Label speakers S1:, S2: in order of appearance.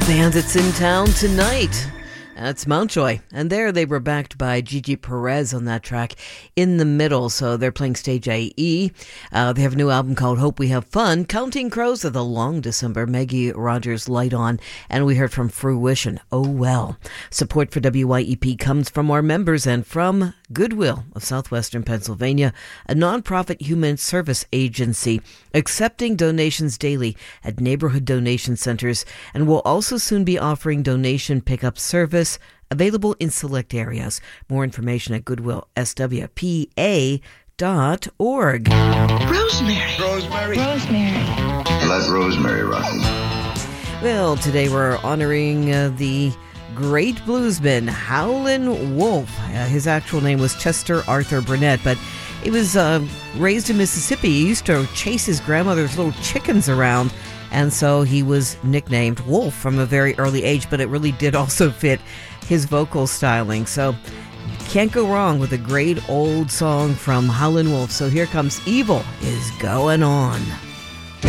S1: Bandits in town tonight. That's Mountjoy. And there they were backed by Gigi Perez on that track, In the Middle. So they're playing Stage IE. They have a new album called Hope We Have Fun. Counting Crows of the Long December. Maggie Rogers, Light On. And we heard from Fruition, Oh Well. Support for WYEP comes from our members and from Goodwill of Southwestern Pennsylvania, a nonprofit human service agency accepting donations daily at neighborhood donation centers, and will also soon be offering donation pickup service available in select areas. More information at goodwillswpa.org.
S2: Rosemary.
S3: Let Rosemary rock.
S1: Well, today we're honoring the great bluesman Howlin' Wolf. His actual name was Chester Arthur Burnett, but he was raised in Mississippi. He used to chase his grandmother's little chickens around, and so he was nicknamed Wolf from a very early age, but it really did also fit his vocal styling. So can't go wrong with a great old song from Howlin' Wolf. So here comes Evil Is Going On.